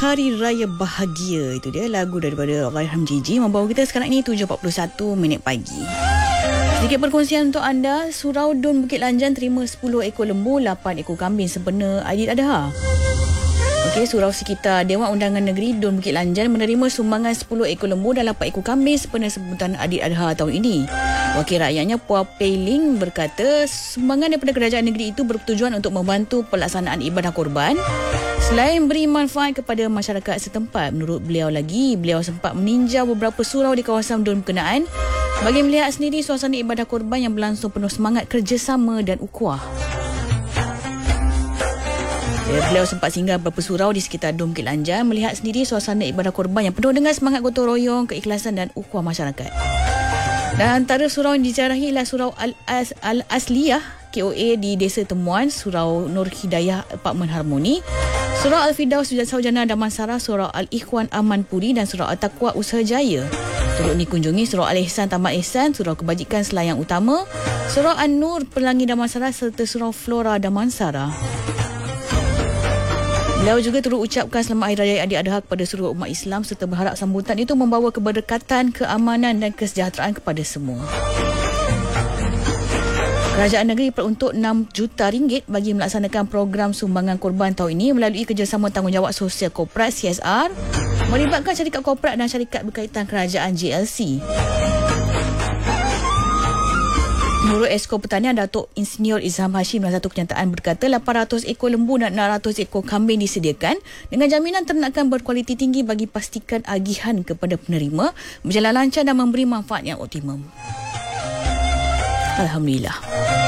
Hari Raya Bahagia. Itu dia lagu daripada Allahyarham Gigi membawa kita sekarang ini 7.41 minit pagi. Sedikit perkongsian untuk anda. Surau Dun Bukit Lanjan terima 10 ekor lembu, 8 ekor kambing sempena Aidiladha. Okey, surau sekitar Dewan Undangan Negeri Dun Bukit Lanjan menerima sumbangan 10 ekor lembu dan 8 ekor kambing sempena sebutan Aidiladha tahun ini. Wakil rakyatnya Puan Pei Ling berkata sumbangan daripada kerajaan negeri itu bertujuan untuk membantu pelaksanaan ibadah korban selain beri manfaat kepada masyarakat setempat. Menurut beliau lagi, beliau sempat meninjau beberapa surau di kawasan Dun berkenaan bagi melihat sendiri suasana ibadah korban yang berlangsung penuh semangat kerjasama dan ukhuwah. Beliau sempat singgah beberapa surau di sekitar Dun Bukit Lanjan melihat sendiri suasana ibadah korban yang penuh dengan semangat gotong royong, keikhlasan dan ukhuwah masyarakat. Dan antara surau yang dijarahi ialah Surau Al-Asliyah KOA di Desa Temuan, Surau Nur Hidayah Apartmen Harmoni, Surau Al-Fidaus Sarjana Damansara, Surau Al-Ikhwan Amanpuri dan Surau Al-Taqwa Usaha Jaya. Turut dikunjungi Surau Al-Ihsan Taman Ihsan, Surau Kebajikan Selayang Utama, Surau An-Nur Pelangi Damansara serta Surau Flora Damansara. Beliau juga turut ucapkan selamat Hari Raya Aidiladha kepada seluruh umat Islam serta berharap sambutan itu membawa keberkatan, keamanan dan kesejahteraan kepada semua. Kerajaan negeri peruntuk RM6 juta bagi melaksanakan program sumbangan korban tahun ini melalui kerjasama tanggungjawab sosial korporat CSR melibatkan syarikat korporat dan syarikat berkaitan kerajaan JLC. Menurut Esko Pertanian Datuk Insinyur Izham Hashim dalam satu kenyataan berkata 800 ekor lembu dan 600 ekor kambing disediakan dengan jaminan ternakan berkualiti tinggi bagi pastikan agihan kepada penerima berjalan lancar dan memberi manfaat yang optimum. Alhamdulillah.